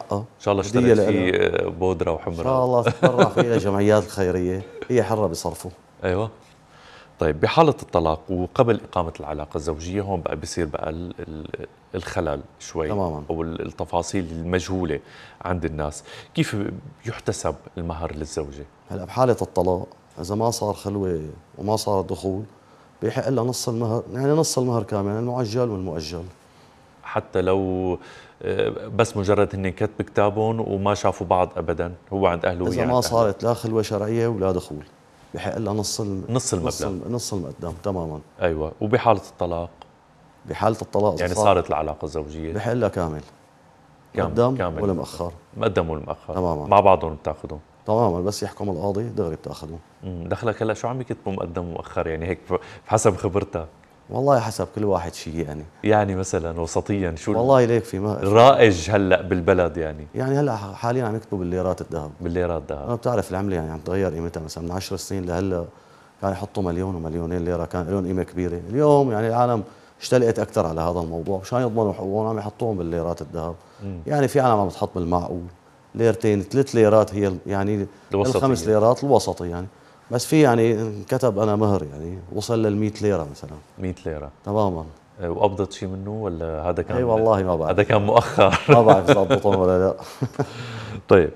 حقها. ان شاء الله هدية اشتريت لها. فيه بودره وحمرة ان شاء الله تتبرع فيه للجمعيات الخيرية، هي حرة بصرفه. ايوه. طيب بحالة الطلاق وقبل إقامة العلاقة الزوجية، هون بقى بصير بقى الخلل شوي، تماما. أو التفاصيل المجهولة عند الناس. كيف يحتسب المهر للزوجة؟ هلا بحالة الطلاق إذا ما صار خلوة وما صار دخول بيحق لها نص المهر، يعني نص المهر كامل، المعجل والمؤجل. حتى لو بس مجرد هن كتب كتابهم وما شافوا بعض أبدا، هو عند أهله وهي إذا عند ما أهله، صارت لا خلوة شرعية ولا دخول بحق لها نص المبلغ. نص المقدم تماما. أيوة. وبحالة الطلاق بحالة الطلاق إذا يعني صار صارت العلاقة الزوجية بحق لها كامل، كامل مقدم كامل ولا المبلغ، مؤخر. مقدم والمؤخر تماما مع بعضهم بتاخذهم. تماما، بس يحكم القاضي دغري بتاخذهم. دخلك هلا شو عم يكتبوا مقدم ومؤخر يعني هيك بحسب خبرتك؟ والله حسب كل واحد شيء يعني. يعني مثلا وسطيا شو والله ليك في ما الرائج هلا بالبلد يعني؟ يعني هلا حاليا عم يكتبوا بالليرات الذهب. بالليرات ذهب. انا بتعرف العمله يعني عم تغير قيمتها، مثلا من 10 سنين لهلا كان يحطوا مليون ومليونين ليره، كان لهم قيمه كبيره. اليوم يعني العالم اشتلقت اكثر على هذا الموضوع، مشان يضمنوا حقوقهم عم يحطوهم بالليرات الذهب. يعني في عالم عم تحط بالمعقول، ليرتين 3 ليرات هي يعني الخمس ليرات الوسطي يعني. بس في يعني كتب انا مهر يعني وصل لل 100 ليره مثلا. 100 ليره تماما. وقبضت شيء منه ولا هذا كان؟ اي والله ما بعرف، هذا كان مؤخر. ما بعرف اذا ضبطهم ولا لا. طيب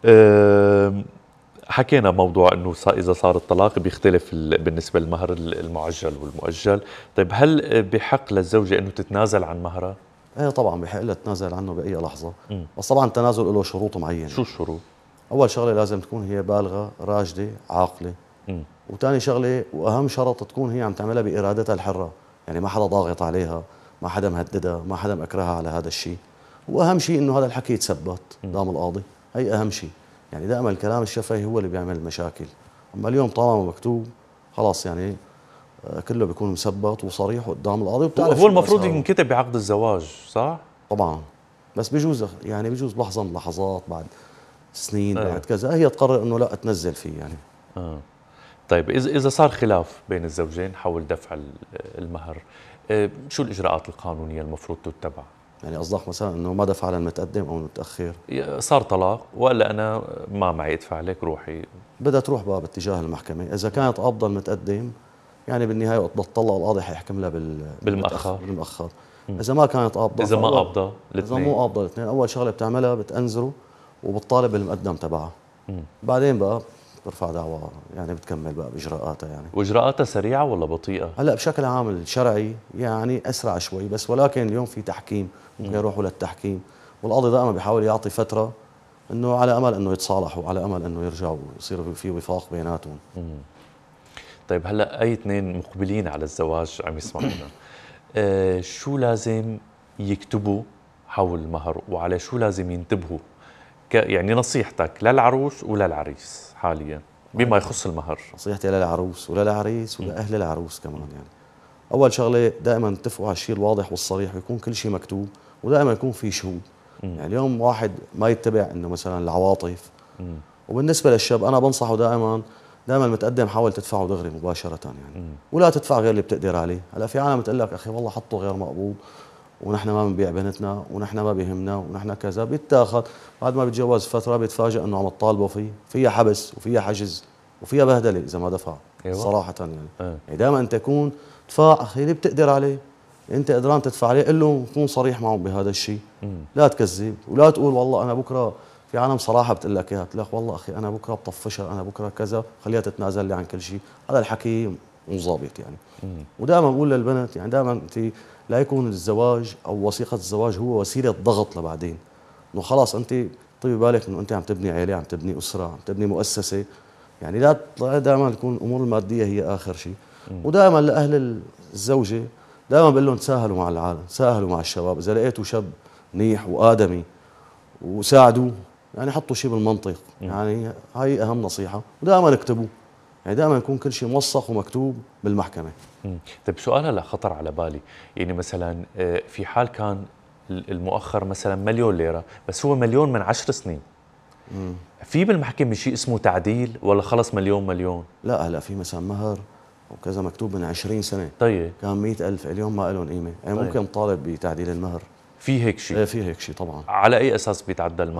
حكينا موضوع انه اذا صار الطلاق بيختلف بالنسبه للمهر المعجل والمؤجل. طيب هل بحق للزوجه انه تتنازل عن مهرها؟ ايه طبعا بحق لها تتنازل عنه باي لحظه. بس طبعا التنازل له شروط معينه. شو الشروط؟ اول شغله لازم تكون هي بالغه راشده عاقله. وثاني شغله واهم شرط تكون هي عم تعملها بارادتها الحره، يعني ما حدا ضاغط عليها، ما حدا مهددها، ما حدا مكرهها على هذا الشيء. واهم شيء انه هذا الحكي يتثبت قدام القاضي، هي اهم شيء. يعني دائما الكلام الشفهي هو اللي بيعمل المشاكل. اما اليوم طالما مكتوب خلاص يعني كله بيكون مثبت وصريح قدام القاضي، وبتعرف هو المفروض ينكتب بعقد الزواج صح؟ طبعا. بس بيجوز يعني بيجوز لحظه من اللحظات بعد سنين بعد كذا هي تقرر انه لا تنزل فيه يعني. طيب اذا صار خلاف بين الزوجين حول دفع المهر، شو الاجراءات القانونيه المفروض تتبع؟ يعني قصدك مثلا انه ما دفع للمتقدم او المتاخر؟ صار طلاق وقال انا ما معي ادفع لك روحي، بدها تروح بقى باتجاه المحكمه. اذا كانت قابضه المتقدم يعني بالنهايه وقت بتطلق القاضي حيحكم لها بالمؤخر. اذا ما كانت قابضه، اذا ما قابضه الاثنين، اذا مو قابضه الاثنين، اول شغله بتعملها بتانزره وبتطالب بالمقدم تبعها. بعدين بقى بترفع دعوى، يعني بتكمل بقى باجراءاتها يعني. واجراءاتها سريعه ولا بطيئه؟ هلا بشكل عام الشرعي يعني اسرع شوي، بس ولكن اليوم في تحكيم، ممكن يروحوا للتحكيم، والقاضي دائما بيحاول يعطي فتره انه على امل انه يتصالحوا، على امل انه يرجعوا يصير في وفاق بيناتهم. طيب هلا اي اثنين مقبلين على الزواج عم يسمعونا، شو لازم يكتبوا حول المهر وعلى شو لازم ينتبهوا؟ يعني نصيحتك للعروس وللعريس حاليا بما يخص المهر. نصيحتي للعروس وللعريس ولاهل العروس كمان يعني. اول شغله دائما اتفقوا على الشيء الواضح والصريح، ويكون كل شيء مكتوب، ودائما يكون في شهود. يعني اليوم واحد ما يتبع انه مثلا العواطف. وبالنسبه للشاب انا بنصحه دائما المتقدم حاول تدفعه دغري مباشره يعني. ولا تدفع غير اللي بتقدر عليه. هلا في عالم بتقول لك اخي والله حطه غير مقبوض ونحن ما بنبيع بنتنا ونحن ما بيهمنا ونحن كذا، بيتاخذ بعد ما بيتجوز فتره بيتفاجئ انه عم تطالبوا فيها حبس وفيها حجز وفيها بهدله اذا ما دفع. صراحه يعني. يعني دائما انت تكون دفاع اخي اللي بتقدر عليه، انت قدران تدفع عليه، قل له كون صريح معه بهذا الشيء. لا تكذب ولا تقول والله انا بكره. في عالم صراحه بتقول لك اياها، بتقول لك والله اخي انا بكره بطفشها، انا بكره كذا، خليها تتنازل لي عن كل شيء. هذا الحكي مو ظابط يعني. ودائما بقول للبنت يعني دائما انت لا يكون الزواج او وثيقه الزواج هو وسيله ضغط لبعدين، انه خلاص انت طيب بالك انه انت عم تبني عيله، عم تبني اسره، عم تبني مؤسسه. يعني لا دائما تكون الامور الماديه هي اخر شيء. ودائما لاهل الزوجه دائما بقول لهم تساهلوا مع العالم، تساهلوا مع الشباب. اذا لقيتوا شاب منيح وادمي وساعدوه، يعني حطوا شيء بالمنطق. يعني هاي اهم نصيحه. ودائما اكتبوا، يعني دائما يكون كل شيء موثق ومكتوب بالمحكمه. طيب سؤال هلا خطر على بالي، يعني مثلا في حال كان المؤخر مثلا 1,000,000 ليره بس هو مليون من 10 سنين، في بالمحكمه شيء اسمه تعديل ولا خلص مليون مليون؟ لا هلا في مثلا مهر وكذا مكتوب من 20 سنه، طيب كان 100,000 اليوم ما لهم قيمه، يعني طيب. ممكن طالب بتعديل المهر. في هيك شيء؟ ايه في هيك شيء طبعا. على اي اساس بيتعدل المهر؟